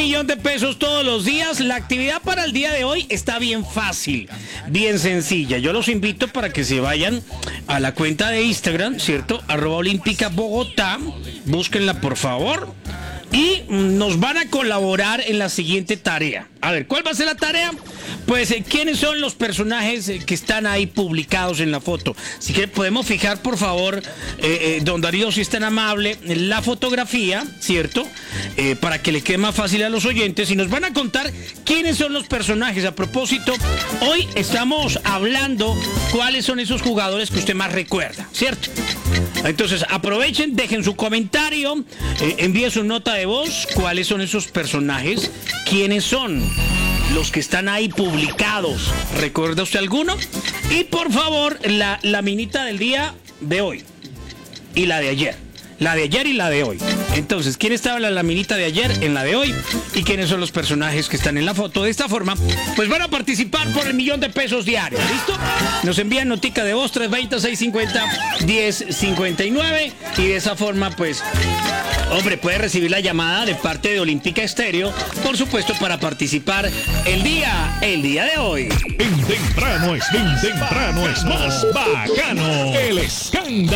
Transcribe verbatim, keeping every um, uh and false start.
millón de pesos todos los días. La actividad para el día de hoy está bien fácil, bien sencilla. Yo los invito para que se vayan a la cuenta de Instagram, ¿cierto? Arroba Olímpica Bogotá. Búsquenla, por favor. Y nos van a colaborar en la siguiente tarea. A ver, ¿cuál va a ser la tarea? Pues, eh, ¿quiénes son los personajes eh, que están ahí publicados en la foto? Así que podemos fijar, por favor, eh, eh, don Darío, si es tan amable, la fotografía, ¿cierto? Eh, para que le quede más fácil a los oyentes. Y nos van a contar quiénes son los personajes. A propósito, hoy estamos hablando cuáles son esos jugadores que usted más recuerda, ¿cierto? Entonces, aprovechen, dejen su comentario, eh, envíe su nota de voz, cuáles son esos personajes, quiénes son los que están ahí publicados. ¿Recuerda usted alguno? Y por favor, la, la minita del día de hoy y la de ayer. La de ayer y la de hoy. Entonces, ¿quién estaba en la minita de ayer, en la de hoy? ¿Y quiénes son los personajes que están en la foto? De esta forma, pues van a participar por el millón de pesos diarios. ¿Listo? Nos envían notica de voz tres dos cero, seis cinco cero, uno cero cinco nueve. Y de esa forma, pues, hombre, puede recibir la llamada de parte de Olímpica Estéreo, por supuesto, para participar el día, el día de hoy. En temprano es, en temprano es más bacano. El escándalo.